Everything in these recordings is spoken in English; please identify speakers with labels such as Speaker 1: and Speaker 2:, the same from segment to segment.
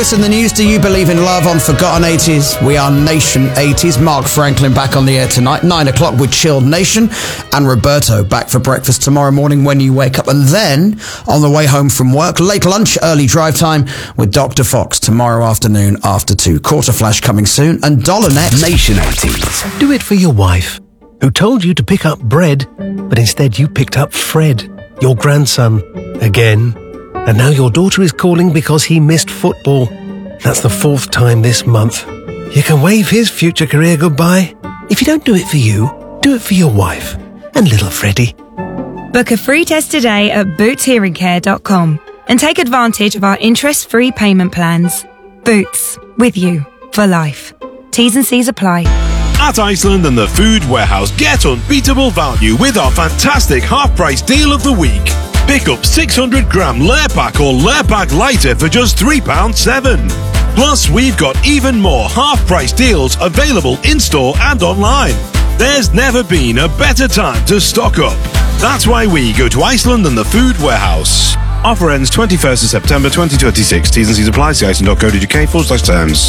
Speaker 1: Lewis in the news. Do you believe in love on Forgotten 80s? We are Nation 80s. Mark Franklin back on the air tonight, 9 o'clock with Chilled Nation. And Roberto back for breakfast tomorrow morning when you wake up. And then, on the way home from work, late lunch, early drive time with Dr. Fox tomorrow afternoon after 2. Quarter Flash coming soon. And DollarNet.
Speaker 2: Nation 80s.
Speaker 3: Do it for your wife, who told you to pick up bread, but instead you picked up Fred, your grandson, again. And now your daughter is calling because he missed football. That's the 4th time this month. You can wave his future career goodbye. If you don't do it for you, do it for your wife and little Freddie.
Speaker 4: Book a free test today at bootshearingcare.com and take advantage of our interest-free payment plans. Boots, with you for life. T's and C's apply.
Speaker 5: At Iceland and the Food Warehouse, get unbeatable value with our fantastic half-price deal of the week. Pick up 600-gram layer pack or layer pack lighter for just £3.7. Plus, we've got even more half-price deals available in-store and online. There's never been a better time to stock up. That's why we go to Iceland and the Food Warehouse. Offer ends 21st of September 2026. T's and C's apply. See iceland.co.uk/terms.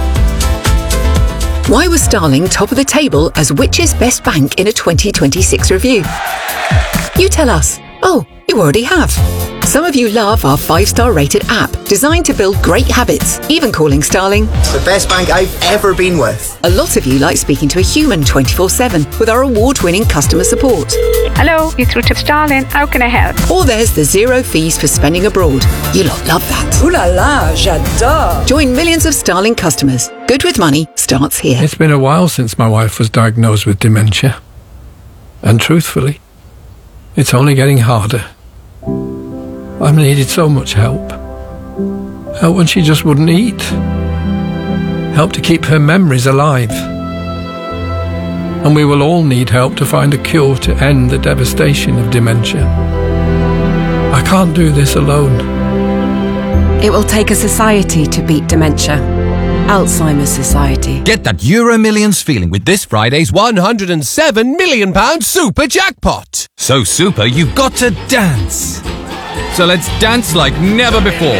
Speaker 6: Why was Starling top of the table as Which's best bank in a 2026 review? You tell us. Oh, you already have. Some of you love our 5-star rated app, designed to build great habits, even calling Starling
Speaker 7: the best bank I've ever been with.
Speaker 6: A lot of you like speaking to a human 24/7 with our award-winning customer support.
Speaker 8: Hello, you're through to Starling. How can I help?
Speaker 6: Or there's the 0 fees for spending abroad. You lot love that.
Speaker 9: Ooh la la, j'adore.
Speaker 6: Join millions of Starling customers. Good with money starts here.
Speaker 10: It's been a while since my wife was diagnosed with dementia. And truthfully, it's only getting harder. I've needed so much help. Help when she just wouldn't eat. Help to keep her memories alive. And we will all need help to find a cure to end the devastation of dementia. I can't do this alone.
Speaker 11: It will take a society to beat dementia. Alzheimer's Society.
Speaker 12: Get that Euro Millions feeling with this Friday's £107 million super jackpot. So super, you've got to dance. So let's dance like never before.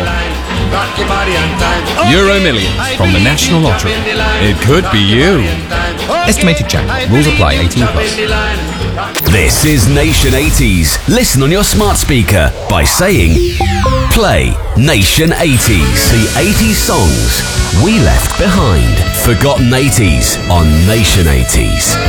Speaker 12: Euro Millions from the National Lottery. It could be you. Estimated jackpot. Rules apply. 18+.
Speaker 2: This is Nation 80s. Listen on your smart speaker by saying, play Nation 80s. The 80s songs we left behind. Forgotten 80s on Nation 80s.